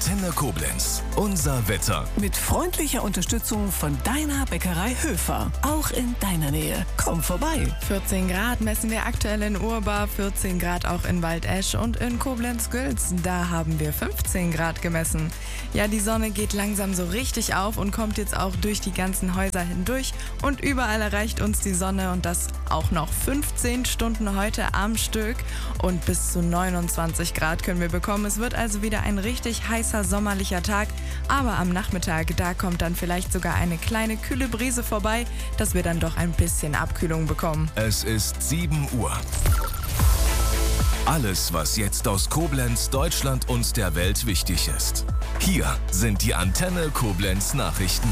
Antenne Koblenz. Unser Wetter. Mit freundlicher Unterstützung von deiner Bäckerei Höfer. Auch in deiner Nähe. Komm vorbei. 14 Grad messen wir aktuell in Urbar, 14 Grad auch in Waldesch und in Koblenz-Gülz. Da haben wir 15 Grad gemessen. Ja, die Sonne geht langsam so richtig auf und kommt jetzt auch durch die ganzen Häuser hindurch. Und überall erreicht uns die Sonne und das auch noch 15 Stunden heute am Stück. Und bis zu 29 Grad können wir bekommen. Es wird also wieder ein richtig heißer sommerlicher Tag. Aber am Nachmittag, da kommt dann vielleicht sogar eine kleine kühle Brise vorbei, dass wir dann doch ein bisschen Abkühlung bekommen. Es ist 7 Uhr. Alles, was jetzt aus Koblenz, Deutschland und der Welt wichtig ist. Hier sind die Antenne Koblenz Nachrichten.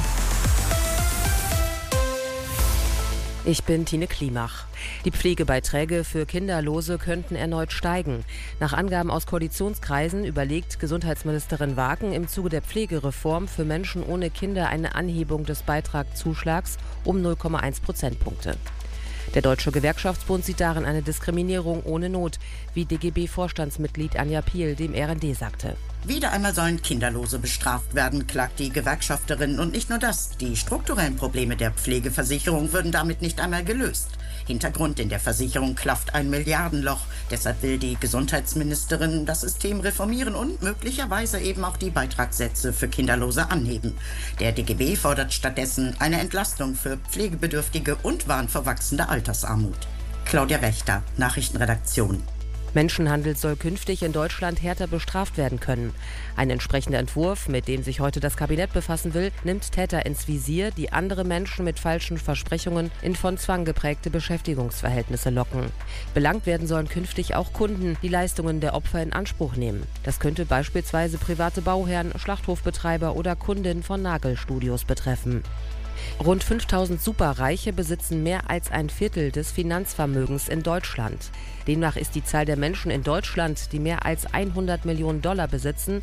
Ich bin Tine Klimach. Die Pflegebeiträge für Kinderlose könnten erneut steigen. Nach Angaben aus Koalitionskreisen überlegt Gesundheitsministerin Wagen im Zuge der Pflegereform für Menschen ohne Kinder eine Anhebung des Beitragszuschlags um 0,1 Prozentpunkte. Der Deutsche Gewerkschaftsbund sieht darin eine Diskriminierung ohne Not, wie DGB-Vorstandsmitglied Anja Piel dem RND sagte. Wieder einmal sollen Kinderlose bestraft werden, klagt die Gewerkschafterin. Und nicht nur das, die strukturellen Probleme der Pflegeversicherung würden damit nicht einmal gelöst. Hintergrund: in der Versicherung klafft ein Milliardenloch. Deshalb will die Gesundheitsministerin das System reformieren und möglicherweise eben auch die Beitragssätze für Kinderlose anheben. Der DGB fordert stattdessen eine Entlastung für Pflegebedürftige und warnt vor wachsender Altersarmut. Claudia Wächter, Nachrichtenredaktion. Menschenhandel soll künftig in Deutschland härter bestraft werden können. Ein entsprechender Entwurf, mit dem sich heute das Kabinett befassen will, nimmt Täter ins Visier, die andere Menschen mit falschen Versprechungen in von Zwang geprägte Beschäftigungsverhältnisse locken. Belangt werden sollen künftig auch Kunden, die Leistungen der Opfer in Anspruch nehmen. Das könnte beispielsweise private Bauherren, Schlachthofbetreiber oder Kundinnen von Nagelstudios betreffen. Rund 5000 Superreiche besitzen mehr als ein Viertel des Finanzvermögens in Deutschland. Demnach ist die Zahl der Menschen in Deutschland, die mehr als 100 Millionen Dollar besitzen,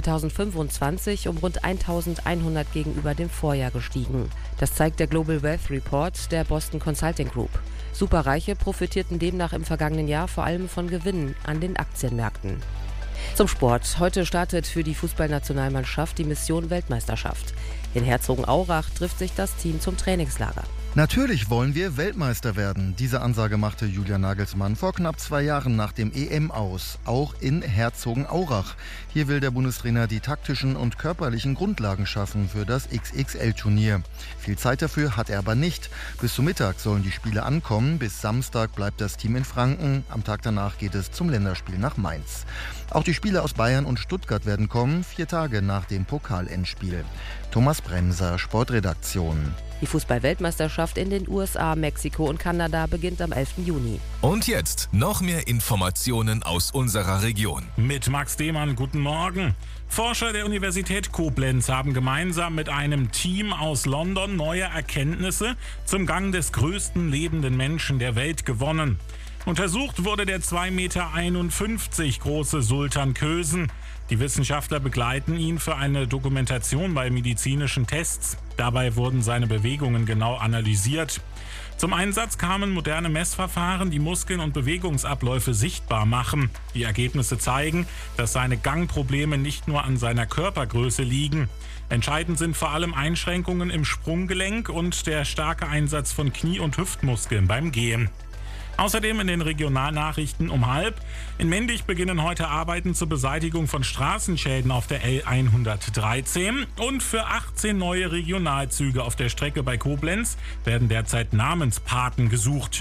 2025 um rund 1100 gegenüber dem Vorjahr gestiegen. Das zeigt der Global Wealth Report der Boston Consulting Group. Superreiche profitierten demnach im vergangenen Jahr vor allem von Gewinnen an den Aktienmärkten. Zum Sport. Heute startet für die Fußballnationalmannschaft die Mission Weltmeisterschaft. In Herzogenaurach trifft sich das Team zum Trainingslager. Natürlich wollen wir Weltmeister werden. Diese Ansage machte Julian Nagelsmann vor knapp 2 Jahren nach dem EM aus, auch in Herzogenaurach. Hier will der Bundestrainer die taktischen und körperlichen Grundlagen schaffen für das XXL-Turnier. Viel Zeit dafür hat er aber nicht. Bis zum Mittag sollen die Spiele ankommen. Bis Samstag bleibt das Team in Franken. Am Tag danach geht es zum Länderspiel nach Mainz. Auch die Spieler aus Bayern und Stuttgart werden kommen, 4 Tage nach dem Pokalendspiel. Thomas Bremser, Sportredaktion. Die Fußball-Weltmeisterschaft in den USA, Mexiko und Kanada beginnt am 11. Juni. Und jetzt noch mehr Informationen aus unserer Region. Mit Max Demann, guten Morgen. Forscher der Universität Koblenz haben gemeinsam mit einem Team aus London neue Erkenntnisse zum Gang des größten lebenden Menschen der Welt gewonnen. Untersucht wurde der 2,51 Meter große Sultan Kösen. Die Wissenschaftler begleiten ihn für eine Dokumentation bei medizinischen Tests. Dabei wurden seine Bewegungen genau analysiert. Zum Einsatz kamen moderne Messverfahren, die Muskeln und Bewegungsabläufe sichtbar machen. Die Ergebnisse zeigen, dass seine Gangprobleme nicht nur an seiner Körpergröße liegen. Entscheidend sind vor allem Einschränkungen im Sprunggelenk und der starke Einsatz von Knie- und Hüftmuskeln beim Gehen. Außerdem in den Regionalnachrichten um 12:30. In Mendig beginnen heute Arbeiten zur Beseitigung von Straßenschäden auf der L113. Und für 18 neue Regionalzüge auf der Strecke bei Koblenz werden derzeit Namenspaten gesucht.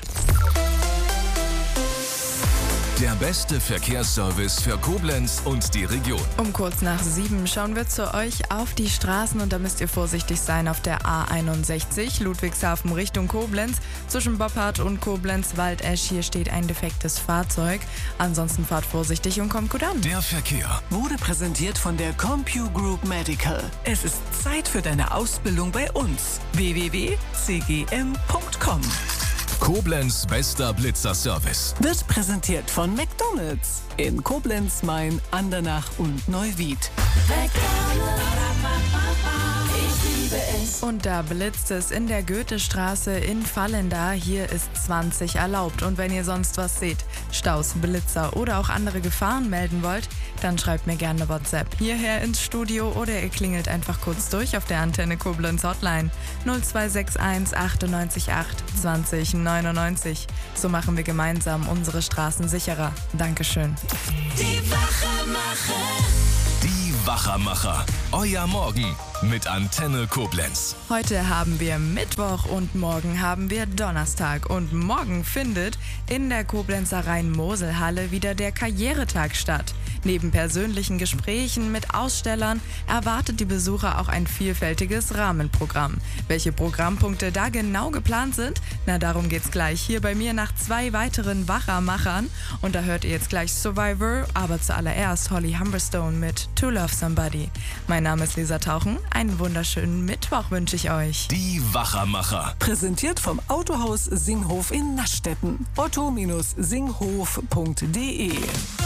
Der beste Verkehrsservice für Koblenz und die Region. Um kurz nach 7 schauen wir zu euch auf die Straßen und da müsst ihr vorsichtig sein auf der A61 Ludwigshafen Richtung Koblenz. Zwischen Boppard und Koblenz-Waldesch hier steht ein defektes Fahrzeug. Ansonsten fahrt vorsichtig und kommt gut an. Der Verkehr Wurde präsentiert von der CompuGroup Medical. Es ist Zeit für deine Ausbildung bei uns. www.cgm.com. Koblenz bester Blitzerservice. Wird präsentiert von McDonald's in Koblenz, Main, Andernach und Neuwied. McDonald's, ich liebe es. Koblenz. Und da blitzt es in der Goethestraße in Vallendar. Hier ist 20 erlaubt. Und wenn ihr sonst was seht, Staus, Blitzer oder auch andere Gefahren melden wollt, dann schreibt mir gerne WhatsApp hierher ins Studio oder ihr klingelt einfach kurz durch auf der Antenne Koblenz Hotline 0261 98 8 20 99. So machen wir gemeinsam unsere Straßen sicherer. Dankeschön. Die Wachermacher. Die Wachermacher. Euer Morgen mit Antenne Koblenz. Heute haben wir Mittwoch und morgen haben wir Donnerstag. Und morgen findet in der Koblenzer Rhein-Mosel-Halle wieder der Karrieretag statt. Neben persönlichen Gesprächen mit Ausstellern erwartet die Besucher auch ein vielfältiges Rahmenprogramm. Welche Programmpunkte da genau geplant sind? Na, darum geht's gleich hier bei mir nach 2 weiteren Wachermachern. Und da hört ihr jetzt gleich Survivor, aber zuallererst Holly Humberstone mit To Love Somebody. Mein Name ist Lisa Tauchen. Einen wunderschönen Mittwoch wünsche ich euch. Die Wachermacher. Präsentiert vom Autohaus Singhof in Naschstetten. otto-singhof.de